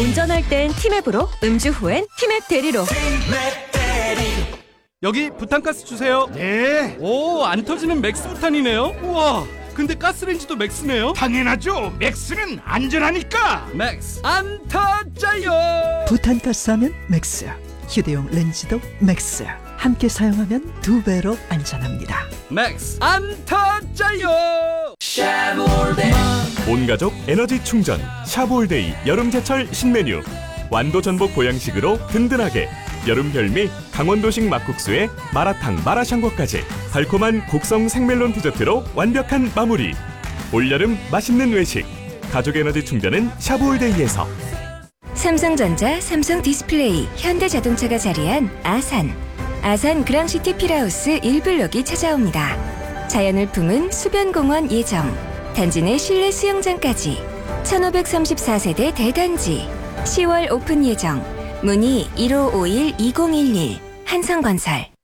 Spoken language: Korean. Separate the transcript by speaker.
Speaker 1: 운전할 땐 티맵으로, 음주 후엔 티맵 대리로.
Speaker 2: 여기 부탄가스 주세요.
Speaker 3: 네,
Speaker 2: 오, 안 터지는 맥스 부탄이네요. 우와, 근데 가스레인지도 맥스네요.
Speaker 3: 당연하죠. 맥스는 안전하니까.
Speaker 2: 맥스 안 터져요.
Speaker 4: 부탄가스하면 맥스, 휴대용 렌즈도 맥스. 함께 사용하면 2배로 안전합니다.
Speaker 2: 맥스 안 터져요.
Speaker 5: 온가족 에너지 충전 샤브올데이 여름제철 신메뉴. 완도 전복 보양식으로 든든하게. 여름 별미 강원도식 막국수에 마라탕 마라샹궈까지 달콤한 곡성 생멜론 디저트로 완벽한 마무리. 올여름 맛있는 외식. 가족 에너지 충전은 샤브올데이에서.
Speaker 6: 삼성전자, 삼성디스플레이, 현대자동차가 자리한 아산 그랑시티 필하우스 1블록이 찾아옵니다. 자연을 품은 수변공원 예정, 단지 내 실내 수영장까지 1534세대 대단지, 10월 오픈 예정. 문의 1551-2011 한성건설.